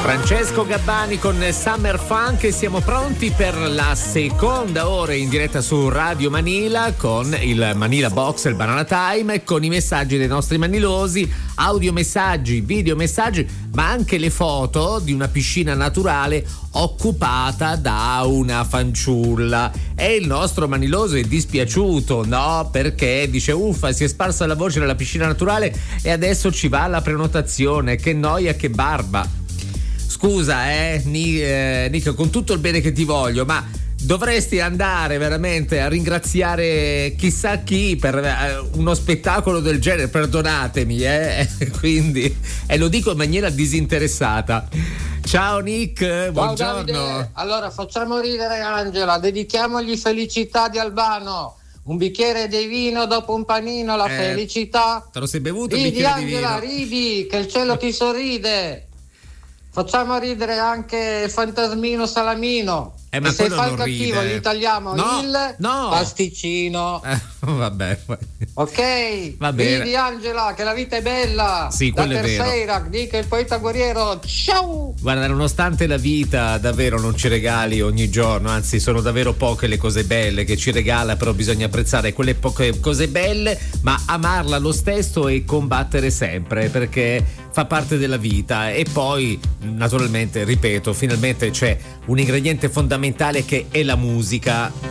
Francesco Gabbani con Summer Funk e siamo pronti per la seconda ora in diretta su Radio Manila con il Manila Box, il Banana Time, e con i messaggi dei nostri manilosi, audio messaggi, video messaggi, ma anche le foto di una piscina naturale occupata da una fanciulla. E il nostro maniloso è dispiaciuto, no? Perché dice uffa, si è sparsa la voce della piscina naturale e adesso ci va la prenotazione, che noia, che barba. Scusa Nico, con tutto il bene che ti voglio, ma dovresti andare veramente a ringraziare chissà chi per uno spettacolo del genere, perdonatemi, quindi lo dico in maniera disinteressata. Ciao Nick, buongiorno. Ciao Davide. Allora facciamo ridere Angela, dedichiamogli Felicità di Albano. Un bicchiere di vino dopo un panino, la felicità. Te lo sei bevuto? Ridi un bicchiere Angela, di vino? ridi, che il cielo ti sorride. Facciamo ridere anche il fantasmino Salamino. Ma e se quello fa il non cattivo ride. gli tagliamo il No. pasticcino. Vabbè. Ok, Va bene. ridi Angela, che la vita è bella. Sì, quello da è vero. Terceira, dica il poeta guerriero. Ciao. Guarda, nonostante la vita davvero non ci regali ogni giorno, anzi sono davvero poche le cose belle che ci regala, però bisogna apprezzare quelle poche cose belle, ma amarla lo stesso e combattere sempre, perché fa parte della vita. E poi naturalmente, ripeto, finalmente c'è un ingrediente fondamentale che è la musica.